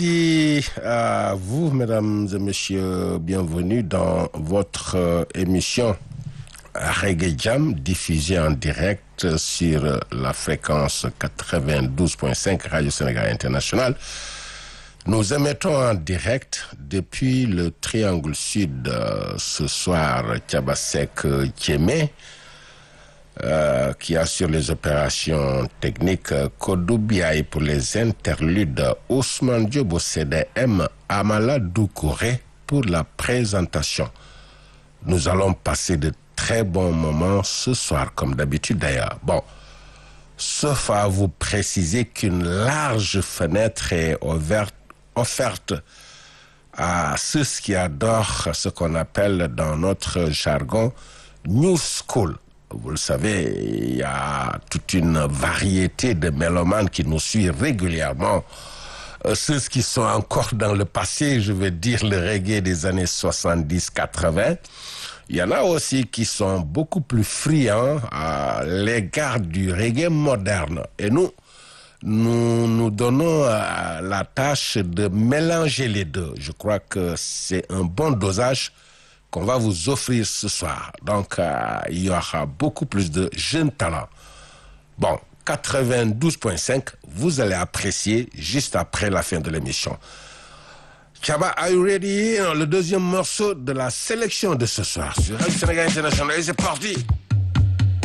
Merci à vous, mesdames et messieurs. Bienvenue dans votre émission Reggae Jam, diffusée en direct sur la fréquence 92.5 Radio Sénégal International. Nous émettons en direct depuis le Triangle Sud ce soir Thiabasek Thiémé, qui assure les opérations techniques, Kodou Biaye pour les interludes, Ousmane Diop au CDM, Amala Doucouré pour la présentation. Nous allons passer de très bons moments ce soir, comme d'habitude d'ailleurs. Bon, sauf à vous préciser qu'une large fenêtre est offerte à ceux qui adorent ce qu'on appelle dans notre jargon New School. Vous le savez, il y a toute une variété de mélomanes qui nous suivent régulièrement. Ceux qui sont encore dans le passé, je veux dire le reggae des années 70-80. Il y en a aussi qui sont beaucoup plus friands à l'égard du reggae moderne. Et nous donnons la tâche de mélanger les deux. Je crois que c'est un bon dosage qu'on va vous offrir ce soir. Donc, il y aura beaucoup plus de jeunes talents. Bon, 92.5, vous allez apprécier juste après la fin de l'émission. Chaba, are you ready? Le deuxième morceau de la sélection de ce soir sur Radio Sénégal International. Et c'est parti!